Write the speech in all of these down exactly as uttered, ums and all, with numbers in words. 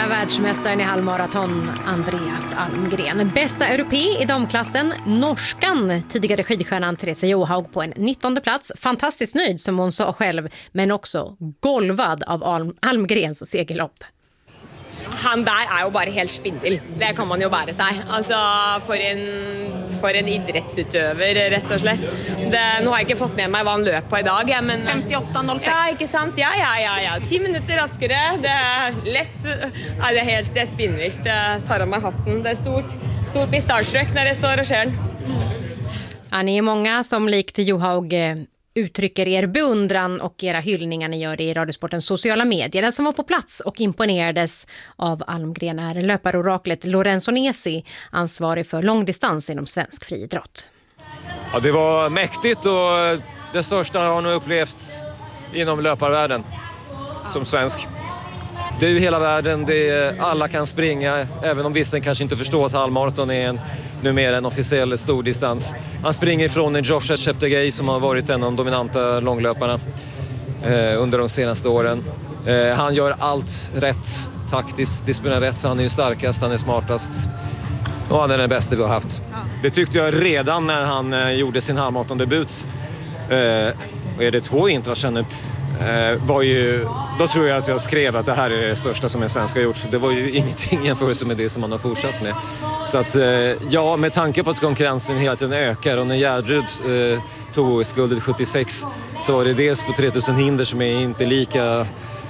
svenska världsmästaren i halvmaraton Andreas Almgren. Bästa europé i damklassen, norskan, tidigare skidstjärnan Therese Johaug på en nittonde plats. Fantastiskt nöjd som hon sa själv, men också golvad av Alm- Almgrens segerlopp. Han där är ju bara helt spindel. Det kan man ju bara säga. Alltså för en för en idrottsutövare rätt och slett. Det nu har jag inte fått med mig vad han löp på idag, men femtioåtta noll sex. Ja, inte sant. Ja ja ja ja. tio minuter raskare. Det är lätt. Ja, det är helt det är spinnvilt. Det tar av mig hatten. Det är stort stort mistarströk när det står och sker. Ja, ni är många som likt Johaug uttrycker er beundran och era hyllningar. Ni gör det i Radiosportens sociala medier. Den som var på plats och imponerades av Almgren är löparoraklet Lorenzo Nesi, ansvarig för långdistans inom svensk friidrott. Ja, det var mäktigt och det största jag har nog upplevt inom löparvärlden som svensk. Det är ju hela världen, det är, alla kan springa, även om vissa kanske inte förstår att halvmaraton är en, numera en officiell stor distans. Han springer ifrån en Joshua Cheptegei som har varit en av de dominanta långlöparna eh, under de senaste åren. Eh, han gör allt rätt, taktiskt, disciplinerar rätt, så han är ju starkast, han är smartast och han är den bästa vi har haft. Det tyckte jag redan när han eh, gjorde sin halvmaratondebut. Eh, är det två intrar sedan nu? Eh, var ju, då tror jag att jag skrev att det här är det största som en svensk har gjort. Det var ju ingenting jämförelse med det som man har fortsatt med. Så att eh, ja, med tanke på att konkurrensen hela tiden ökar och när Gärrud eh, tog O S-guldet sjuttiosex så var det dels på tre tusen hinder som är inte lika eh,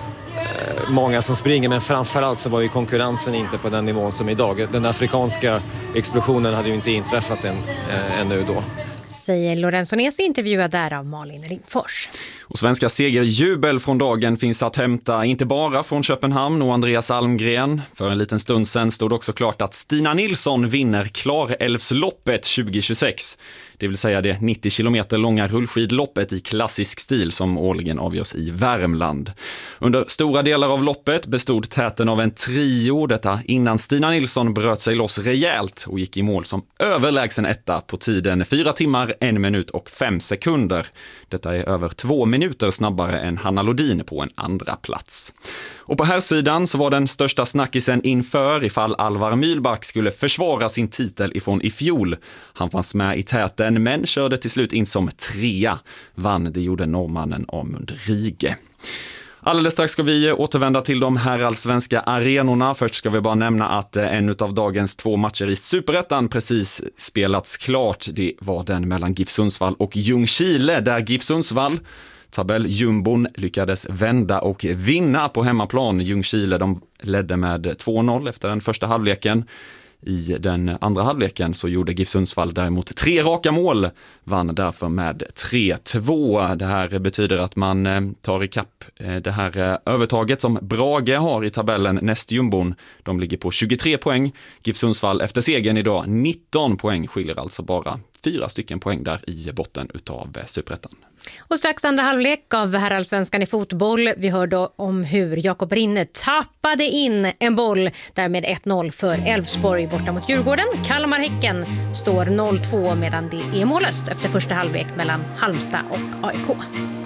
många som springer, men framförallt så var ju konkurrensen inte på den nivån som idag. Den afrikanska explosionen hade ju inte inträffat än, eh, ännu då. Säger Lorenzo Nesi, intervjuad där av Malin Rimfors. Och svenska segerjubel från dagen finns att hämta inte bara från Köpenhamn och Andreas Almgren. För en liten stund sedan stod det också klart att Stina Nilsson vinner Klarälvsloppet tjugo tjugosex. Det vill säga det nittio kilometer långa rullskidloppet i klassisk stil som årligen avgörs i Värmland. Under stora delar av loppet bestod täten av en trio, detta innan Stina Nilsson bröt sig loss rejält och gick i mål som överlägsen etta på tiden fyra timmar, en minut och fem sekunder. Detta är över två minuter snabbare än Hanna Lodin på en andra plats. Och på här sidan så var den största snackisen inför ifall Alvar Mühlbach skulle försvara sin titel ifrån i fjol. Han fanns med i täten men körde till slut in som trea. Vann det gjorde norrmannen Amund Rige. Alldeles strax ska vi återvända till de här allsvenska arenorna. Först ska vi bara nämna att en av dagens två matcher i Superettan precis spelats klart. Det var den mellan GIF Sundsvall och Ljungskile, där GIF Sundsvall, tabelljumbon, lyckades vända och vinna på hemmaplan. Ljungskile, de ledde med två noll efter den första halvleken. I den andra halvleken så gjorde GIF Sundsvall däremot tre raka mål, vann därför med tre två. Det här betyder att man tar i kapp det här övertaget som Brage har i tabellen näst jumbon. De ligger på tjugotre poäng. GIF Sundsvall efter segern idag nitton poäng, skiljer alltså bara fyra stycken poäng där i botten utav Superettan. Och strax andra halvlek av herrallsvenskan i fotboll. Vi hörde om hur Jakob Rinne tappade in en boll, därmed ett noll för Elfsborg borta mot Djurgården. Kalmar-Häcken står noll två medan det är mållöst efter första halvlek mellan Halmstad och A I K.